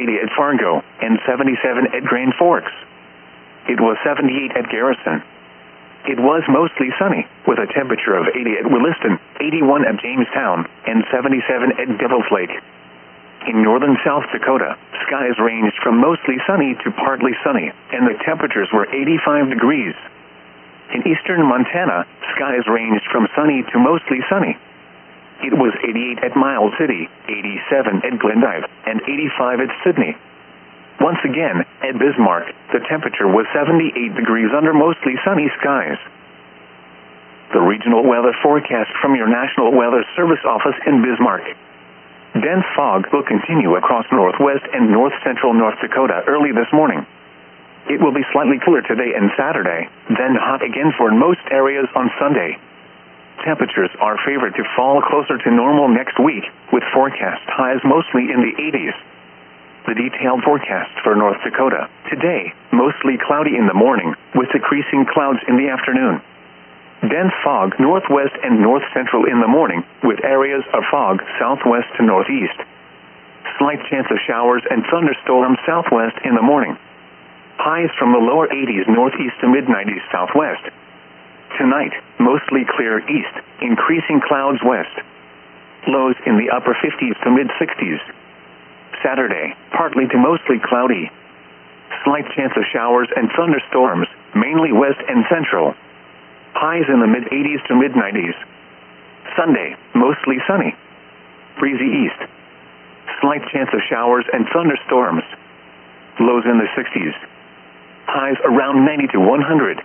80 at Fargo, and 77 at Grand Forks. It was 78 at Garrison. It was mostly sunny, with a temperature of 80 at Williston, 81 at Jamestown, and 77 at Devil's Lake. In northern South Dakota, skies ranged from mostly sunny to partly sunny, and the temperatures were 85 degrees. In eastern Montana, skies ranged from sunny to mostly sunny. It was 88 at Miles City, 87 at Glendive, and 85 at Sydney. Once again, at Bismarck, the temperature was 78 degrees under mostly sunny skies. The regional weather forecast from your National Weather Service office in Bismarck. Dense fog will continue across northwest and north-central North Dakota early this morning. It will be slightly cooler today and Saturday, then hot again for most areas on Sunday. Temperatures are favored to fall closer to normal next week, with forecast highs mostly in the 80s. The detailed forecast for North Dakota. Today, mostly cloudy in the morning, with decreasing clouds in the afternoon. Dense fog northwest and north-central in the morning, with areas of fog southwest to northeast. Slight chance of showers and thunderstorms southwest in the morning. Highs from the lower 80s northeast to mid-90s southwest. Tonight, mostly clear east, increasing clouds west. Lows in the upper 50s to mid-60s. Saturday, partly to mostly cloudy. Slight chance of showers and thunderstorms, mainly west and central. Highs in the mid-80s to mid-90s. Sunday, mostly sunny. Breezy east. Slight chance of showers and thunderstorms. Lows in the 60s. Highs around 90 to 100.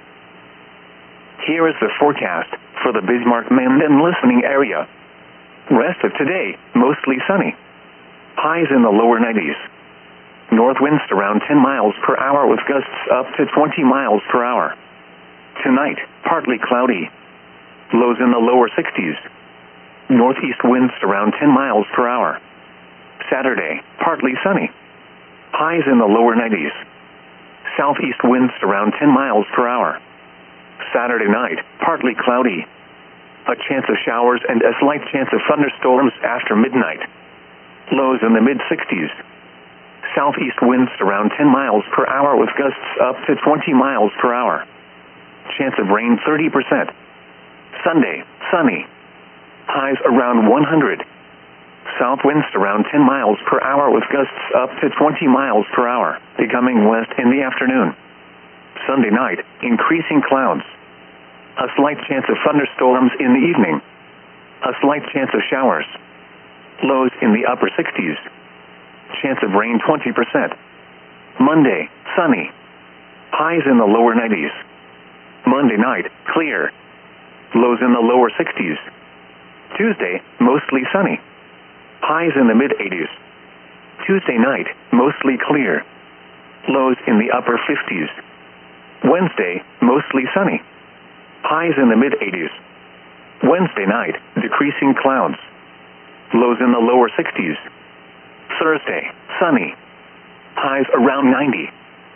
Here is the forecast for the Bismarck-Mandan listening area. Rest of today, mostly sunny. Highs in the lower 90s. North winds around 10 miles per hour with gusts up to 20 miles per hour. Tonight, partly cloudy. Lows in the lower 60s. Northeast winds around 10 miles per hour. Saturday, partly sunny. Highs in the lower 90s. Southeast winds around 10 miles per hour. Saturday night, partly cloudy. A chance of showers and a slight chance of thunderstorms after midnight. Lows in the mid-60s. Southeast winds around 10 miles per hour with gusts up to 20 miles per hour. Chance of rain 30%. Sunday, sunny. Highs around 100. South winds around 10 miles per hour with gusts up to 20 miles per hour, becoming west in the afternoon. Sunday night, increasing clouds. A slight chance of thunderstorms in the evening. A slight chance of showers. Lows in the upper 60s. Chance of rain 20%. Monday, sunny. Highs in the lower 90s. Monday night, clear. Lows in the lower 60s. Tuesday, mostly sunny. Highs in the mid-80s. Tuesday night, mostly clear. Lows in the upper 50s. Wednesday, mostly sunny. Highs in the mid-80s. Wednesday night, decreasing clouds. Lows in the lower 60s. Thursday, sunny. Highs around 90.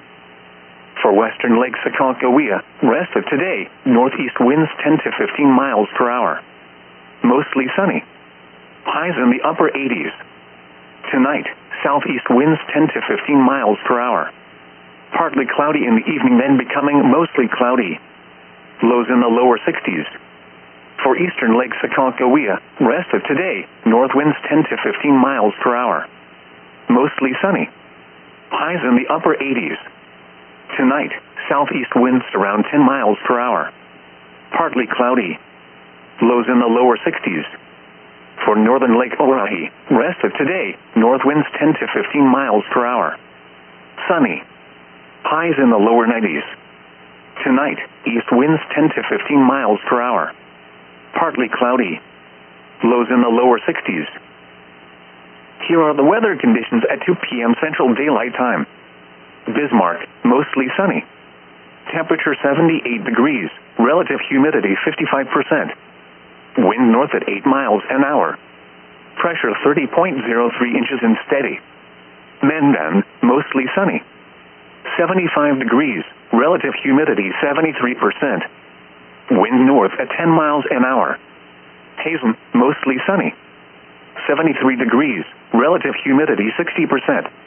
For western Lake Aconcagua, rest of today, northeast winds 10 to 15 miles per hour. Mostly sunny. Highs in the upper 80s. Tonight, southeast winds 10 to 15 miles per hour. Partly cloudy in the evening, then becoming mostly cloudy. Lows in the lower 60s. For eastern Lake Aconcagua, rest of today, north winds 10 to 15 miles per hour. Mostly sunny. Highs in the upper 80s. Tonight, southeast winds around 10 miles per hour. Partly cloudy. Lows in the lower 60s. For northern Lake Oahe, rest of today, north winds 10 to 15 miles per hour. Sunny. Highs in the lower 90s. Tonight, east winds 10 to 15 miles per hour. Partly cloudy. Lows in the lower 60s. Here are the weather conditions at 2 p.m. Central Daylight Time. Bismarck, mostly sunny. Temperature 78 degrees. Relative humidity 55%. Wind north at 8 miles an hour. Pressure 30.03 inches and steady. Mandan, mostly sunny. 75 degrees. Relative humidity 73%. Wind north at 10 miles an hour. Hazen, mostly sunny. 73 degrees. Relative humidity 60%.